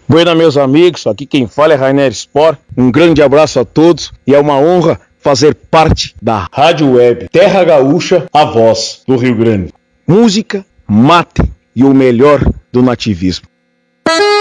Buena, meus amigos, aqui quem fala é Rainer Spor. Um grande abraço a todos e é uma honra fazer parte da Rádio Web Terra Gaúcha, a voz do Rio Grande. Música, mate e o melhor do nativismo.